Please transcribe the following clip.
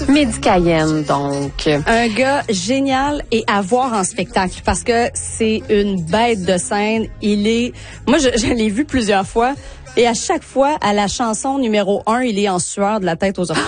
Midi Cayenne, donc. Un gars génial et à voir en spectacle parce que c'est une bête de scène. Moi, je l'ai vu plusieurs fois et à chaque fois, à la chanson numéro 1, il est en sueur de la tête aux orteils.